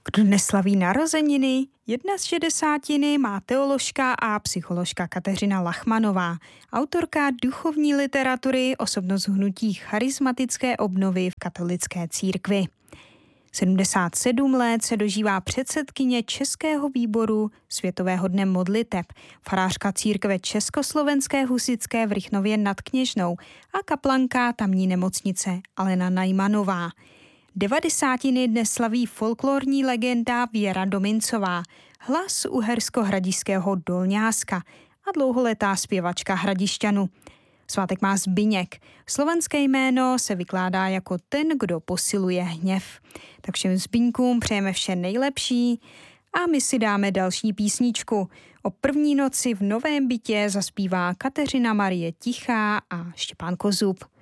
Kdo dnes slaví narozeniny? 61 má teoložka a psycholožka Kateřina Lachmanová, autorka duchovní literatury, osobnost hnutí charismatické obnovy v katolické církvi. 77 let se dožívá předsedkyně Českého výboru Světového dne modliteb, farářka církve Československé husitské v Rychnově nad Kněžnou a kaplanka tamní nemocnice Alena Najmanová. 90. dnes slaví folklorní legenda Věra Domincová, hlas uhersko-hradišského Dolňáska a dlouholetá zpěvačka Hradišťanu. Svátek má Zbyněk. Slovenské jméno se vykládá jako ten, kdo posiluje hněv. Tak všem Zbyňkům přejeme vše nejlepší a my si dáme další písničku. O první noci v novém bytě zaspívá Kateřina Marie Tichá a Štěpán Kozub.